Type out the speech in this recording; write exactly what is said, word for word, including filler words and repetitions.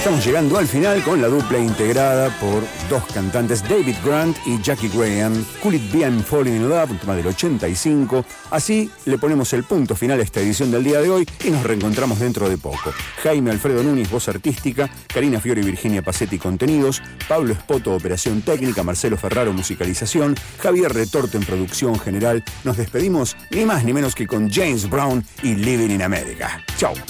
Estamos llegando al final con la dupla integrada por dos cantantes, David Grant y Jackie Graham. Could It Be I'm Falling in Love, un tema del ochenta y cinco. Así le ponemos el punto final a esta edición del día de hoy y nos reencontramos dentro de poco. Jaime Alfredo Núñez, voz artística, Karina Fiore y Virginia Pacetti, contenidos, Pablo Espoto, operación técnica, Marcelo Ferraro, musicalización, Javier Retorto en producción general. Nos despedimos ni más ni menos que con James Brown y Living in America. Chau.